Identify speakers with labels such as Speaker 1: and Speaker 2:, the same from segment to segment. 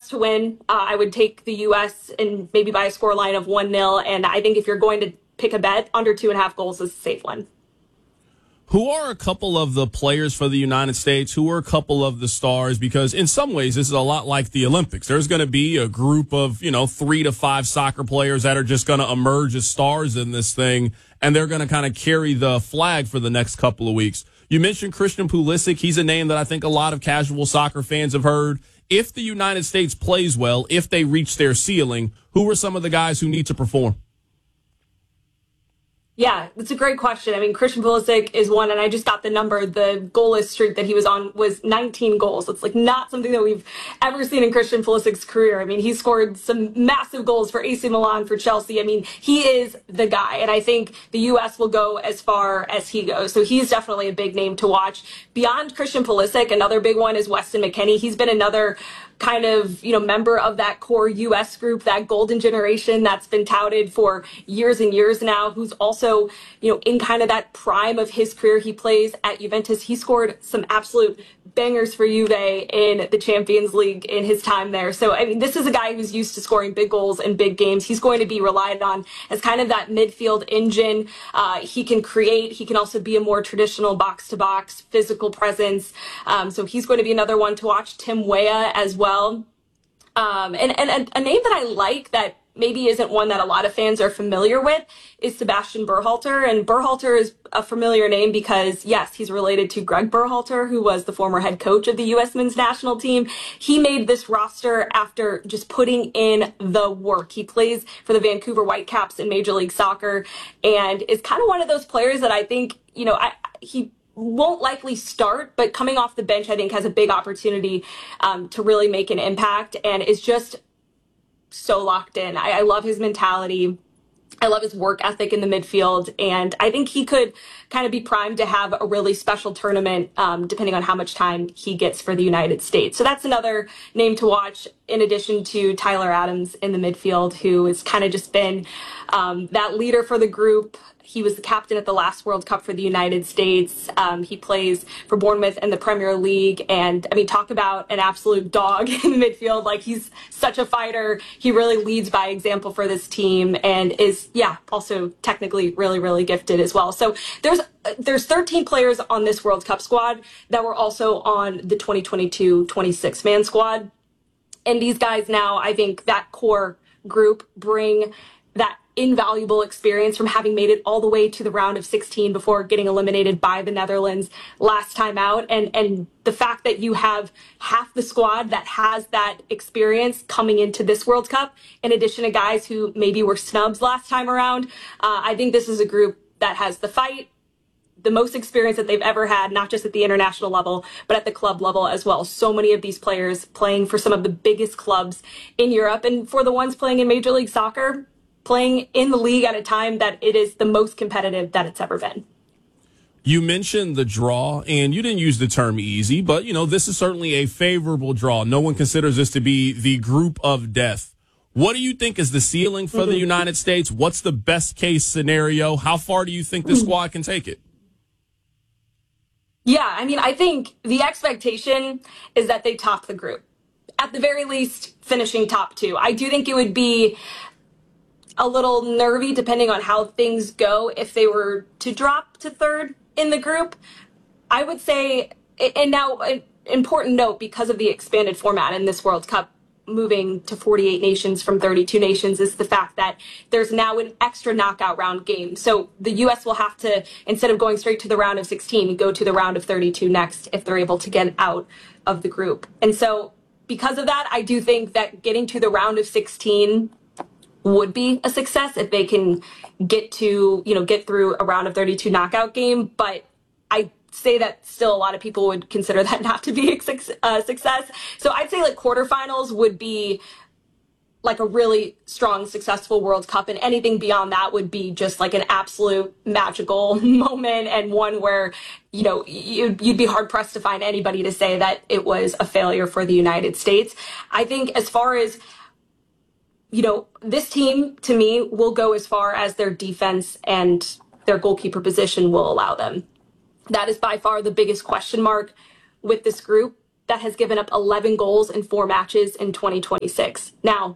Speaker 1: to win. I would take the U.S. and maybe by a scoreline of 1-0. And I think if you're going to pick a bet, under 2.5 goals is a safe one.
Speaker 2: Who are a couple of the players for the United States? Who are a couple of the stars? Because in some ways, this is a lot like the Olympics. There's going to be a group of, 3 to 5 soccer players that are just going to emerge as stars in this thing, and they're going to kind of carry the flag for the next couple of weeks. You mentioned Christian Pulisic. He's a name that I think a lot of casual soccer fans have heard. If the United States plays well, if they reach their ceiling, who are some of the guys who need to perform?
Speaker 1: Yeah, that's a great question. I mean, Christian Pulisic is one, and I just got the number. The goalless streak that he was on was 19 goals. It's like not something that we've ever seen in Christian Pulisic's career. I mean, he scored some massive goals for AC Milan, for Chelsea. I mean, he is the guy, and I think the U.S. will go as far as he goes. So he's definitely a big name to watch. Beyond Christian Pulisic, another big one is Weston McKennie. He's been another kind of, member of that core U.S. group, that golden generation that's been touted for years and years now, who's also, in kind of that prime of his career. He plays at Juventus. He scored some absolute bangers for Juve in the Champions League in his time there. So, I mean, this is a guy who's used to scoring big goals in big games. He's going to be relied on as kind of that midfield engine. He can create. He can also be a more traditional box-to-box physical presence. So he's going to be another one to watch. Tim Weah as well. And a name that I like that maybe isn't one that a lot of fans are familiar with is Sebastian Berhalter. And Berhalter is a familiar name because, yes, he's related to Greg Berhalter, who was the former head coach of the U.S. men's national team. He made this roster after just putting in the work. He plays for the Vancouver Whitecaps in Major League Soccer and is kind of one of those players that I think, he won't likely start, but coming off the bench, I think has a big opportunity to really make an impact and is just so locked in. I love his mentality. I love his work ethic in the midfield, and I think he could kind of be primed to have a really special tournament, depending on how much time he gets for the United States. So that's another name to watch, in addition to Tyler Adams in the midfield, who has kind of just been that leader for the group. He was the captain at the last World Cup for the United States. He plays for Bournemouth in the Premier League. And, I mean, talk about an absolute dog in the midfield. Like, he's such a fighter. He really leads by example for this team and is, also technically really, really gifted as well. So there's 13 players on this World Cup squad that were also on the 2022 26-man squad. And these guys now, I think that core group bring that invaluable experience from having made it all the way to the round of 16 before getting eliminated by the Netherlands last time out. And the fact that you have half the squad that has that experience coming into this World Cup, in addition to guys who maybe were snubs last time around, I think this is a group that has the fight, the most experience that they've ever had, not just at the international level, but at the club level as well. So many of these players playing for some of the biggest clubs in Europe, and for the ones playing in Major League Soccer, playing in the league at a time that it is the most competitive that it's ever been.
Speaker 2: You mentioned the draw, and you didn't use the term easy, but, this is certainly a favorable draw. No one considers this to be the group of death. What do you think is the ceiling for the United States? What's the best case scenario? How far do you think this squad can take it?
Speaker 1: Yeah, I mean, I think the expectation is that they top the group. At the very least, finishing top 2. I do think it would be a little nervy depending on how things go if they were to drop to 3rd in the group. I would say, and now an important note, because of the expanded format in this World Cup, moving to 48 nations from 32 nations, is the fact that there's now an extra knockout round game. So the U.S. will have to, instead of going straight to the round of 16, go to the round of 32 next if they're able to get out of the group. And so because of that, I do think that getting to the round of 16 would be a success if they can get through a round of 32 knockout game. But I say that still a lot of people would consider that not to be a success. So I'd say like quarterfinals would be like a really strong, successful World Cup, and anything beyond that would be just like an absolute magical moment, and one where, you'd be hard pressed to find anybody to say that it was a failure for the United States. I think as far as, this team, to me, will go as far as their defense and their goalkeeper position will allow them. That is by far the biggest question mark with this group. that has given up 11 goals in 4 matches in 2026. Now,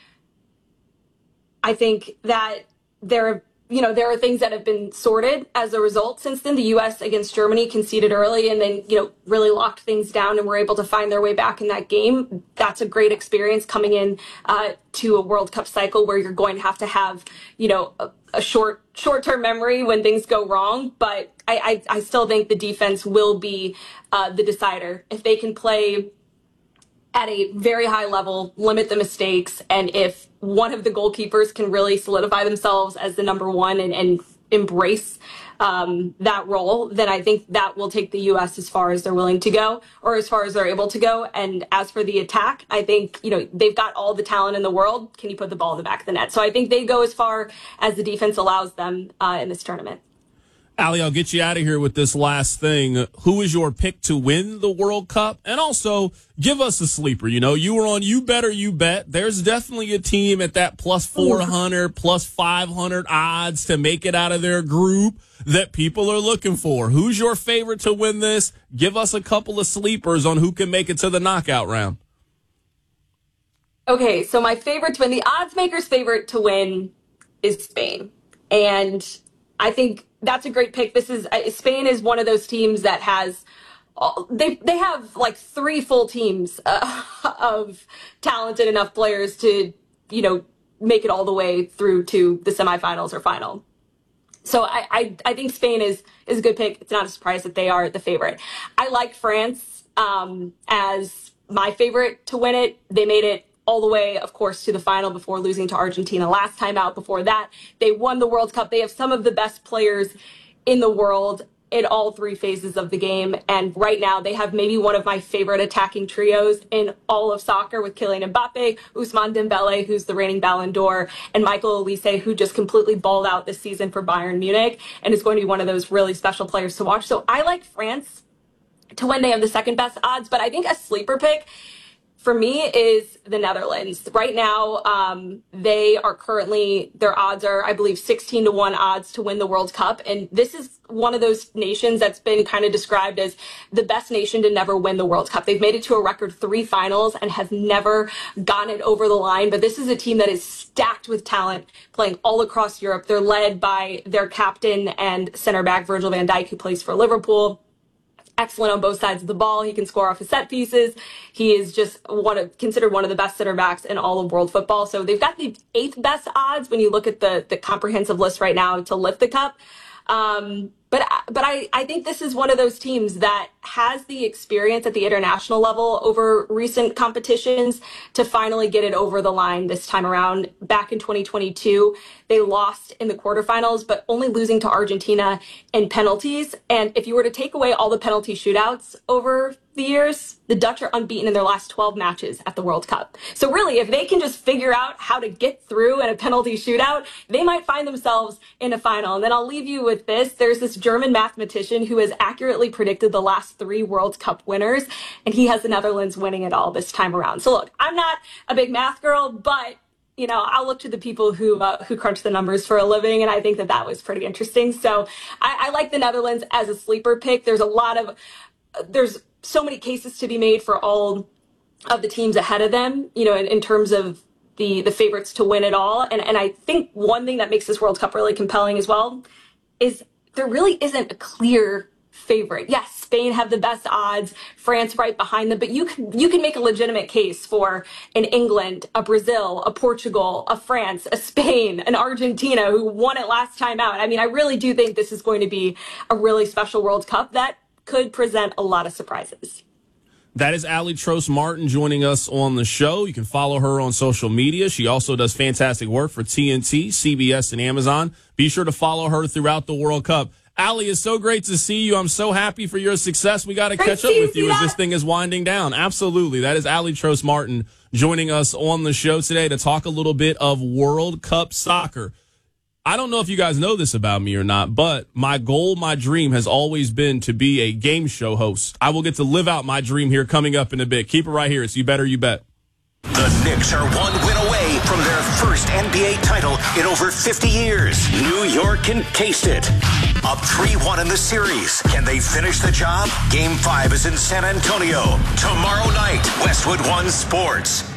Speaker 1: I think that there are things that have been sorted as a result since then. The U.S. against Germany conceded early and then, really locked things down and were able to find their way back in that game. That's a great experience coming in to a World Cup cycle where you're going to have, a short-term memory when things go wrong. But I still think the defense will be the decider. If they can play at a very high level, limit the mistakes, and if one of the goalkeepers can really solidify themselves as the number one and embrace that role, then I think that will take the U.S. as far as they're willing to go, or as far as they're able to go. And as for the attack, I think, they've got all the talent in the world. Can you put the ball in the back of the net? So I think they go as far as the defense allows them in this tournament.
Speaker 2: Allie, I'll get you out of here with this last thing. Who is your pick to win the World Cup? And also, give us a sleeper. You were on You Better You Bet. There's definitely a team at that plus 400, plus 500 odds to make it out of their group that people are looking for. Who's your favorite to win this? Give us a couple of sleepers on who can make it to the knockout round.
Speaker 1: Okay, so my favorite to win, the odds maker's favorite to win is Spain. And I think that's a great pick. Spain is one of those teams that has they have like 3 full teams of talented enough players to make it all the way through to the semifinals or final. So I think Spain is a good pick. It's not a surprise that they are the favorite. I like France as my favorite to win it. They made it all the way, of course, to the final before losing to Argentina last time out. Before that, they won the World Cup. They have some of the best players in the world in all 3 phases of the game. And right now, they have maybe one of my favorite attacking trios in all of soccer with Kylian Mbappe, Ousmane Dembele, who's the reigning Ballon d'Or, and Michael Olise, who just completely balled out this season for Bayern Munich and is going to be one of those really special players to watch. So I like France to win. They have the second best odds, but I think a sleeper pick for me is the Netherlands. Right now, they are currently, their odds are, I believe, 16-1 odds to win the World Cup. And this is one of those nations that's been kind of described as the best nation to never win the World Cup. They've made it to a record 3 finals and have never gotten it over the line. But this is a team that is stacked with talent playing all across Europe. They're led by their captain and center back, Virgil van Dijk, who plays for Liverpool. Excellent on both sides of the ball. He can score off his set pieces. He is just considered one of the best center backs in all of world football. So they've got the 8th best odds when you look at the comprehensive list right now to lift the cup. But I think this is one of those teams that has the experience at the international level over recent competitions to finally get it over the line this time around. Back in 2022, they lost in the quarterfinals, but only losing to Argentina in penalties. And if you were to take away all the penalty shootouts over the years, the Dutch are unbeaten in their last 12 matches at the World Cup. So really, if they can just figure out how to get through in a penalty shootout, they might find themselves in a final. And then I'll leave you with this. There's this German mathematician who has accurately predicted the last 3 World Cup winners, and he has the Netherlands winning it all this time around. So look, I'm not a big math girl, but I'll look to the people who crunch the numbers for a living, and I think that was pretty interesting. So I like the Netherlands as a sleeper pick. There's so many cases to be made for all of the teams ahead of them, in terms of the favorites to win it all. And I think one thing that makes this World Cup really compelling as well is there really isn't a clear favorite. Yes, Spain have the best odds, France right behind them, but you can make a legitimate case for an England, a Brazil, a Portugal, a France, a Spain, an Argentina who won it last time out. I mean, I really do think this is going to be a really special World Cup that could present a lot of surprises.
Speaker 2: That is Aly Trost-Martin joining us on the show. You can follow her on social media. She also does fantastic work for TNT, CBS, and Amazon. Be sure to follow her throughout the World Cup. Aly, it's so great to see you. I'm so happy for your success. We got to catch up with you as this thing is winding down. Absolutely. That is Aly Trost-Martin joining us on the show today to talk a little bit of World Cup soccer. I don't know if you guys know this about me or not, but my goal, my dream has always been to be a game show host. I will get to live out my dream here coming up in a bit. Keep it right here. It's You Better You Bet.
Speaker 3: The Knicks are 1 win away from their first NBA title in over 50 years. New York can taste it. up 3-1 in the series. Can they finish the job? Game 5 is in San Antonio. Tomorrow night, Westwood One Sports.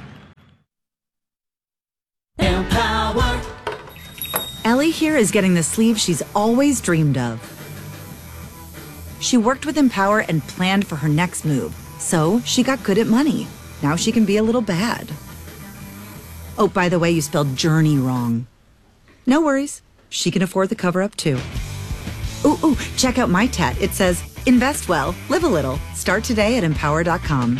Speaker 4: Empower. Ellie here is getting the sleeve she's always dreamed of. She worked with Empower and planned for her next move, so she got good at money. Now she can be a little bad. Oh, by the way, you spelled journey wrong. No worries. She can afford the cover-up, too. Ooh, check out my tat. It says, invest well, live a little. Start today at empower.com.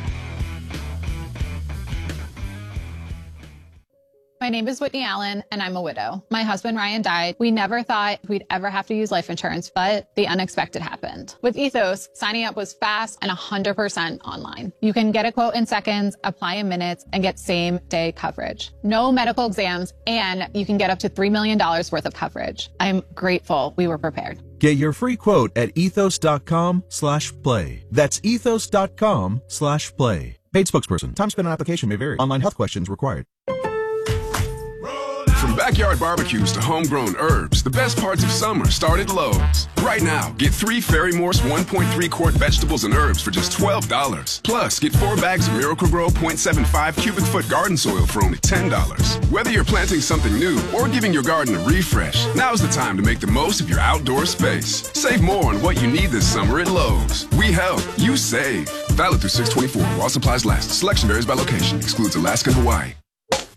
Speaker 5: My name is Whitney Allen, and I'm a widow. My husband, Ryan, died. We never thought we'd ever have to use life insurance, but the unexpected happened. With Ethos, signing up was fast and 100% online. You can get a quote in seconds, apply in minutes, and get same-day coverage. No medical exams, and you can get up to $3 million worth of coverage. I'm grateful we were prepared.
Speaker 6: Get your free quote at ethos.com/play. That's ethos.com/play. Paid spokesperson. Time spent on application may vary. Online health questions required.
Speaker 7: From backyard barbecues to homegrown herbs, the best parts of summer start at Lowe's. Right now, get 3 Ferry-Morse 1.3 quart vegetables and herbs for just $12. Plus, get 4 bags of Miracle-Gro 0.75 cubic foot garden soil for only $10. Whether you're planting something new or giving your garden a refresh, now's the time to make the most of your outdoor space. Save more on what you need this summer at Lowe's. We help, you save. Valid through 6/24 while supplies last. Selection varies by location. Excludes Alaska and Hawaii.